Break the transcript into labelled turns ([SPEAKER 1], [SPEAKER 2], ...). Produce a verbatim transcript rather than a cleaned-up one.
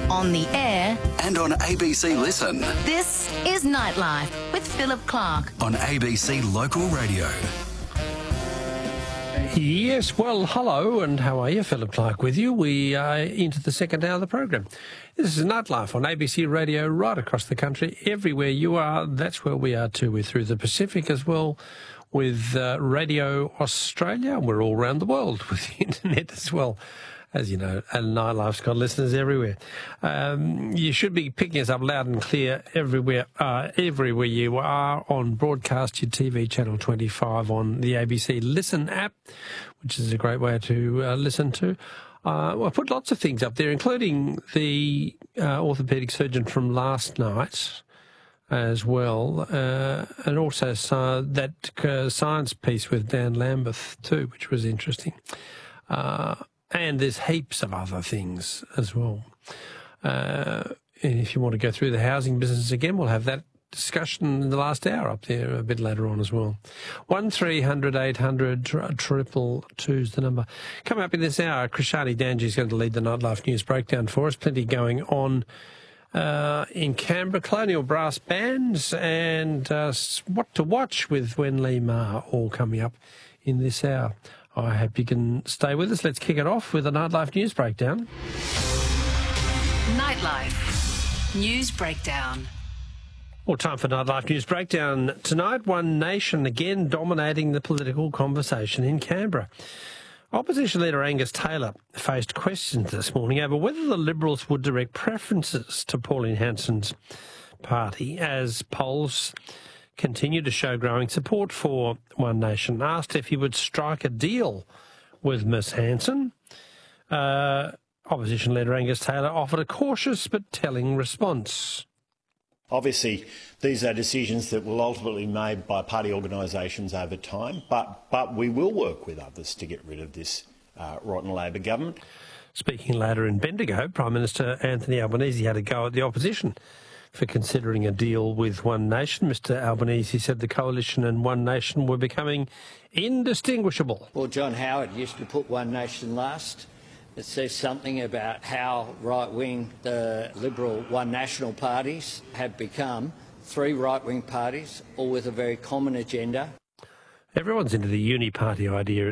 [SPEAKER 1] on the air,
[SPEAKER 2] and on A B C Listen.
[SPEAKER 1] This is Nightlife with Philip Clark
[SPEAKER 2] on A B C Local Radio.
[SPEAKER 3] Yes, well, hello, and how are you? Philip Clark with you. We are into the second hour of the program. This is Nightlife on A B C Radio right across the country. Everywhere you are, that's where we are too. We're through the Pacific as well with uh, Radio Australia, and we're all around the world with the internet as well. As you know, and Nightlife's got listeners everywhere. Um, you should be picking us up loud and clear everywhere, uh, everywhere you are on Broadcast Your T V Channel twenty-five on the A B C Listen app, which is a great way to uh, listen to. Uh, well, I put lots of things up there, including the uh, orthopaedic surgeon from last night as well, uh, and also uh, that uh, science piece with Dan Lambeth too, which was interesting. Uh, And there's heaps of other things as well. Uh, and if you want to go through the housing business again, we'll have that discussion in the last hour up there a bit later on as well. one three hundred eight hundred triple two is the number. Coming up in this hour, Krishani Danji is going to lead the Nightlife News Breakdown for us. Plenty going on uh, in Canberra. Colonial Brass Bands and uh, what to watch with Wen Lee Ma all coming up in this hour. I hope you can stay with us. Let's kick it off with a Nightlife News Breakdown.
[SPEAKER 1] Nightlife News Breakdown.
[SPEAKER 3] Well, time for Nightlife News Breakdown. Tonight, One Nation again dominating the political conversation in Canberra. Opposition leader Angus Taylor faced questions this morning over whether the Liberals would direct preferences to Pauline Hanson's party as polls continue to show growing support for One Nation. Asked if he would strike a deal with Miss Hanson, uh, opposition leader Angus Taylor offered a cautious but telling response.
[SPEAKER 4] Obviously, these are decisions that will ultimately be made by party organisations over time, but, but we will work with others to get rid of this uh, rotten Labor government.
[SPEAKER 3] Speaking later in Bendigo, Prime Minister Anthony Albanese had a go at the opposition for considering a deal with One Nation. Mister Albanese said the coalition and One Nation were becoming indistinguishable.
[SPEAKER 5] Well, John Howard used to put One Nation last. It says something about how right-wing the Liberal One National parties have become three right-wing parties, all with a very common agenda.
[SPEAKER 3] Everyone's into the uni party idea